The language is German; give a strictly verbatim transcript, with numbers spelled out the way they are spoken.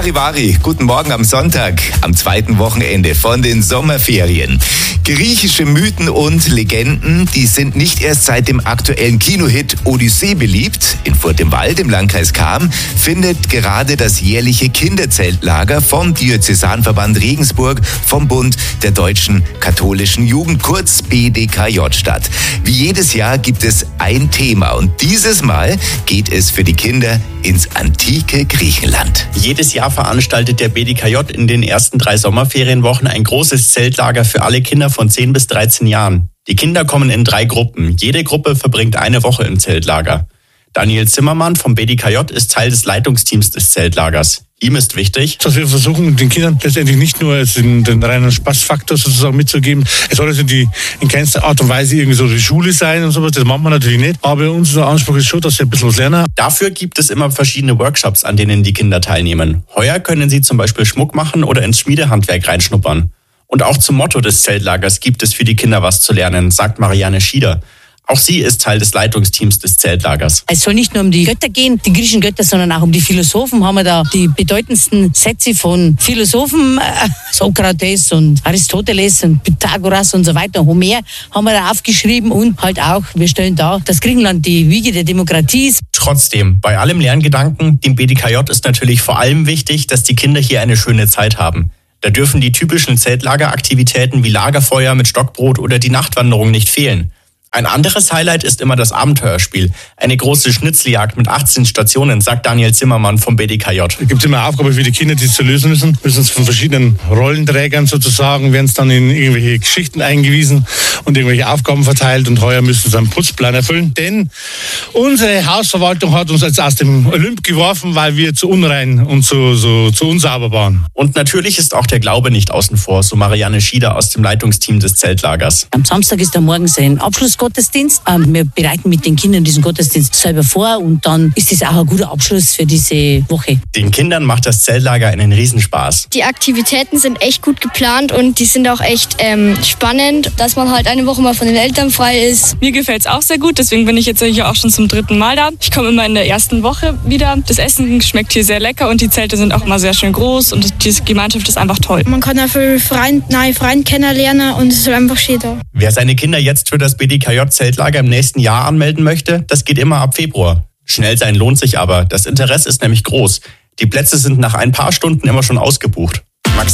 Charivari, guten Morgen am Sonntag, am zweiten Wochenende von den Sommerferien. Griechische Mythen und Legenden, die sind nicht erst seit dem aktuellen Kinohit Odyssee beliebt. In Furt im Wald im Landkreis Cham findet gerade das jährliche Kinderzeltlager vom Diözesanverband Regensburg vom Bund der Deutschen Katholischen Jugend, kurz B D K J, statt. Wie jedes Jahr gibt es ein Thema und dieses Mal geht es für die Kinder ins antike Griechenland. Jedes Jahr veranstaltet der B D K J in den ersten drei Sommerferienwochen ein großes Zeltlager für alle Kinder von zehn bis dreizehn Jahren. Die Kinder kommen in drei Gruppen. Jede Gruppe verbringt eine Woche im Zeltlager. Daniel Zimmermann vom B D K J ist Teil des Leitungsteams des Zeltlagers. Ihm ist wichtig, dass wir versuchen, den Kindern letztendlich nicht nur den, den reinen Spaßfaktor sozusagen mitzugeben. Es soll also die, in keinster Art und Weise irgendwie so die Schule sein und sowas. Das machen wir natürlich nicht. Aber unser Anspruch ist schon, dass sie ein bisschen was lernen. Dafür gibt es immer verschiedene Workshops, an denen die Kinder teilnehmen. Heuer können sie zum Beispiel Schmuck machen oder ins Schmiedehandwerk reinschnuppern. Und auch zum Motto des Zeltlagers gibt es für die Kinder was zu lernen, sagt Marianne Schieder. Auch sie ist Teil des Leitungsteams des Zeltlagers. Es soll nicht nur um die Götter gehen, die griechischen Götter, sondern auch um die Philosophen. Haben wir da die bedeutendsten Sätze von Philosophen, äh, Sokrates und Aristoteles und Pythagoras und so weiter, Homer, haben wir da aufgeschrieben und halt auch, wir stellen dar, dass Griechenland die Wiege der Demokratie ist. Trotzdem, bei allem Lerngedanken, dem B D K J ist natürlich vor allem wichtig, dass die Kinder hier eine schöne Zeit haben. Da dürfen die typischen Zeltlageraktivitäten wie Lagerfeuer mit Stockbrot oder die Nachtwanderung nicht fehlen. Ein anderes Highlight ist immer das Abenteuerspiel. Eine große Schnitzeljagd mit achtzehn Stationen, sagt Daniel Zimmermann vom B D K J. Es gibt immer Aufgaben für die Kinder, die sie zu lösen müssen. Müssen es von verschiedenen Rollenträgern sozusagen, werden es dann in irgendwelche Geschichten eingewiesen und irgendwelche Aufgaben verteilt. Und heuer müssen sie einen Putzplan erfüllen. Denn unsere Hausverwaltung hat uns jetzt aus dem Olymp geworfen, weil wir zu unrein und zu, so, zu unsauber waren. Und natürlich ist auch der Glaube nicht außen vor, so Marianne Schieder aus dem Leitungsteam des Zeltlagers. Am Samstag ist da morgens ein Abschlussgottesdienst. Wir bereiten mit den Kindern diesen Gottesdienst selber vor und dann ist es auch ein guter Abschluss für diese Woche. Den Kindern macht das Zeltlager einen Riesenspaß. Die Aktivitäten sind echt gut geplant und die sind auch echt ähm, spannend, dass man halt eine Woche mal von den Eltern frei ist. Mir gefällt es auch sehr gut, deswegen bin ich jetzt hier auch schon zum dritten Mal da. Ich komme immer in der ersten Woche wieder. Das Essen schmeckt hier sehr lecker und die Zelte sind auch immer sehr schön groß und die Gemeinschaft ist einfach toll. Man kann auch viele Freunde, neue Freunde kennenlernen und es ist einfach schön da. Wer seine Kinder jetzt für das B D K J-Zeltlager im nächsten Jahr anmelden möchte, das geht immer ab Februar. Schnell sein lohnt sich aber. Das Interesse ist nämlich groß. Die Plätze sind nach ein paar Stunden immer schon ausgebucht.